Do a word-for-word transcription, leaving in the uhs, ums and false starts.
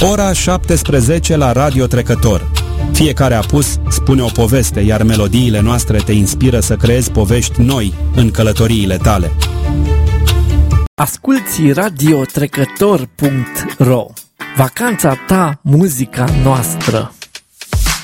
Ora șaptesprezece la Radio Trecător. Fiecare apus spune o poveste, iar melodiile noastre te inspiră să creezi povești noi în călătoriile tale. Asculți radio trecător punct ro. Vacanța ta, muzica noastră.